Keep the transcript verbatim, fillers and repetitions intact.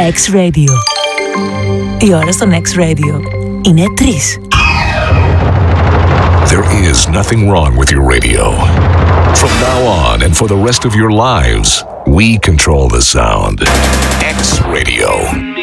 X-Radio. Η ώρα στον X-Radio είναι τρεις. There is nothing wrong with your radio. From now on and for the rest of your lives, we control the sound. X-Radio.